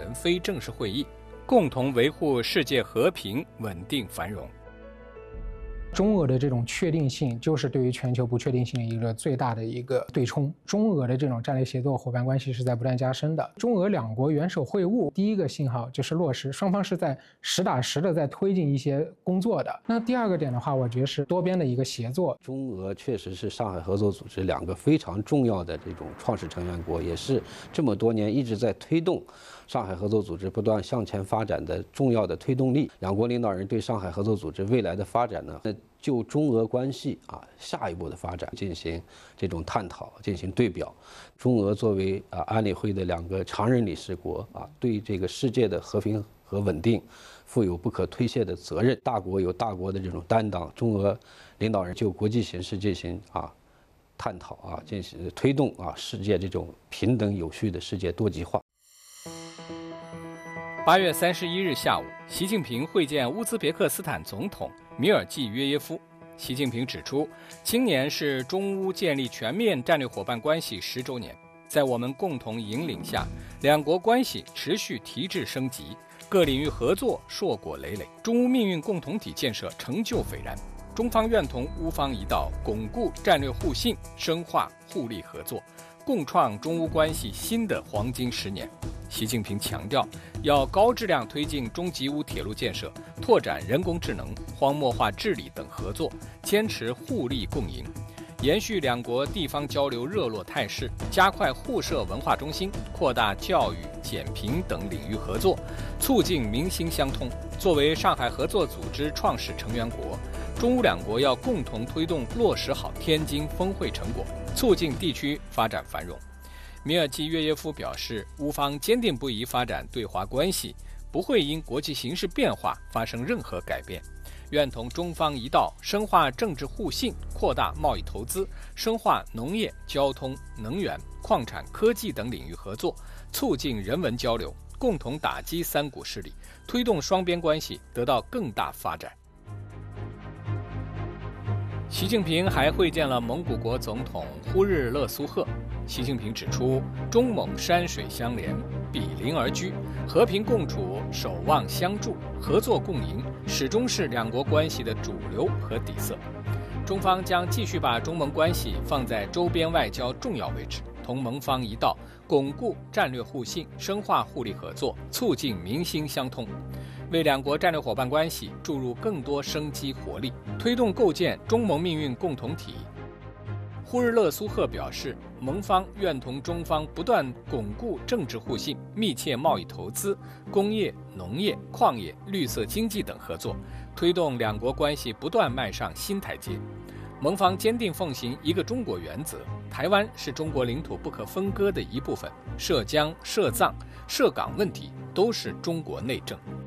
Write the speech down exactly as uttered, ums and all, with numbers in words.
轮非正式会议，共同维护世界和平、稳定、繁荣。 中俄的这种确定性，就是对于全球不确定性的一个最大的一个对冲。中俄的这种战略协作伙伴关系是在不断加深的。中俄两国元首会晤，第一个信号就是落实，双方是在实打实的在推进一些工作的。那第二个点的话，我觉得是多边的一个协作。 中俄确实是上海合作组织两个非常重要的这种创始成员国，也是这么多年一直在推动上海合作组织不断向前发展的重要的推动力。两国领导人对上海合作组织未来的发展呢，就中俄关系啊下一步的发展进行这种探讨，进行对表。中俄作为啊安理会的两个常任理事国啊，对这个世界的和平和稳定负有不可推卸的责任。大国有大国的这种担当，中俄领导人就国际形势进行啊探讨啊，进行推动啊世界这种平等有序的世界多极化。 八月三十一日下午，习近平会见乌兹别克斯坦总统米尔季约耶夫。习近平指出，今年是中乌建立全面战略伙伴关系十周年，在我们共同引领下，两国关系持续提质升级，各领域合作硕果累累，中乌命运共同体建设成就斐然。中方愿同乌方一道，巩固战略互信，深化互利合作，共创中乌关系新的黄金十年。习近平强调，要高质量推进中吉乌铁路建设，拓展人工智能、荒漠化治理等合作，坚持互利共赢，延续两国地方交流热络态势，加快互设文化中心，扩大教育、减贫等领域合作，促进民心相通。作为上海合作组织创始成员国，中乌两国要共同推动落实好天津峰会成果，促进地区发展繁荣。米尔季约耶夫表示，乌方坚定不移发展对华关系，不会因国际形势变化发生任何改变，愿同中方一道深化政治互信，扩大贸易投资，深化农业、交通、能源、矿产、科技等领域合作，促进人文交流，共同打击三股势力，推动双边关系得到更大发展。习近平还会见了蒙古国总统呼日勒苏赫。习近平指出，中蒙山水相连，比邻而居，和平共处，守望相助，合作共赢，始终是两国关系的主流和底色。中方将继续把中蒙关系放在周边外交重要位置，同盟方一道，巩固战略互信，深化互利合作，促进民心相通，为两国战略伙伴关系注入更多生机活力，推动构建中蒙命运共同体。呼日勒苏赫表示，蒙方愿同中方不断巩固政治互信，密切贸易投资、工业、农业、矿业、绿色经济等合作，推动两国关系不断迈上新台阶。蒙方坚定奉行一个中国原则，台湾是中国领土不可分割的一部分，涉疆、涉藏、涉港问题都是中国内政。